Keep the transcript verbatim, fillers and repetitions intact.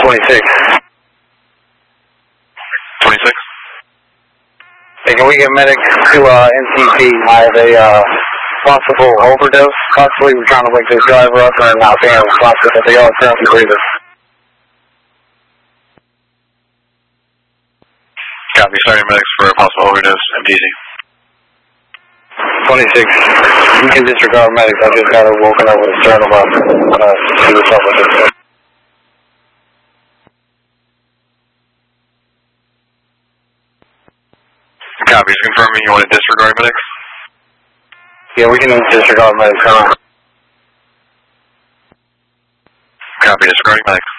twenty-six. twenty-six? Hey, can we get medic to uh, N C P? I have a uh, possible overdose. Possibly we're trying to wake this driver up and not being responsive, but they are currently breathing. Copy, starting medics for a possible overdose, M T C. twenty-six, you can disregard medics. I just got her woken up with a sternum up. Uh, see what's up with this. Copy, just confirming you want to disregard medics? Yeah, we can disregard medics. Huh? Copy, disregarding medics.